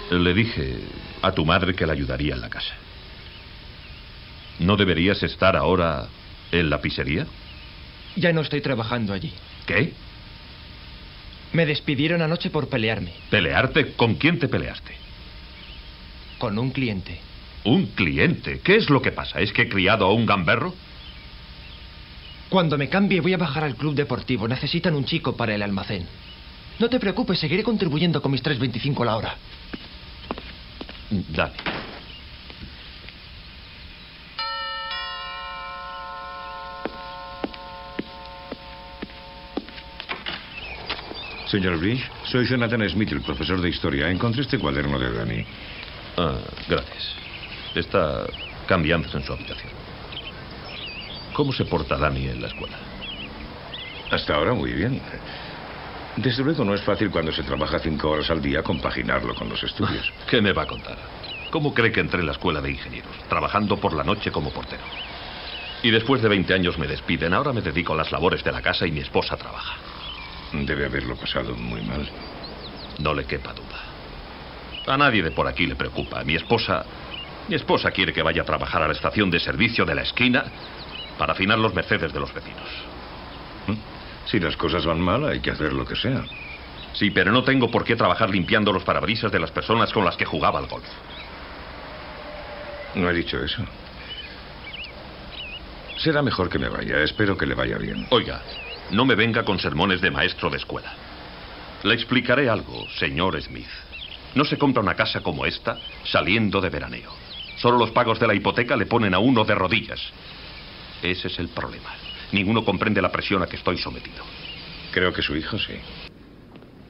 Le dije a tu madre que la ayudaría en la casa. ¿No deberías estar ahora en la pizzería? Ya no estoy trabajando allí. ¿Qué? Me despidieron anoche por pelearme. ¿Pelearte? ¿Con quién te peleaste? Con un cliente. ¿Un cliente? ¿Qué es lo que pasa? ¿Es que he criado a un gamberro? Cuando me cambie voy a bajar al club deportivo. Necesitan un chico para el almacén. No te preocupes, seguiré contribuyendo con mis 3,25 la hora. Dale. Señor Bridge, soy Jonathan Smith, el profesor de historia. Encontré este cuaderno de Danny. Gracias. Está cambiándose en su habitación. ¿Cómo se porta Danny en la escuela? Hasta ahora muy bien. Desde luego no es fácil cuando se trabaja 5 horas al día compaginarlo con los estudios. ¿Qué me va a contar? ¿Cómo cree que entré en la escuela de ingenieros? Trabajando por la noche como portero. Y después de 20 años me despiden. Ahora me dedico a las labores de la casa y mi esposa trabaja. Debe haberlo pasado muy mal. No le quepa duda. A nadie de por aquí le preocupa. Mi esposa quiere que vaya a trabajar a la estación de servicio de la esquina para afinar los Mercedes de los vecinos. Si las cosas van mal, hay que hacer lo que sea. Sí, pero no tengo por qué trabajar limpiando los parabrisas de las personas con las que jugaba al golf. No he dicho eso. Será mejor que me vaya. Espero que le vaya bien. Oiga, no me venga con sermones de maestro de escuela. Le explicaré algo, señor Smith. No se compra una casa como esta saliendo de veraneo. Solo los pagos de la hipoteca le ponen a uno de rodillas. Ese es el problema. Ninguno comprende la presión a que estoy sometido. Creo que su hijo sí.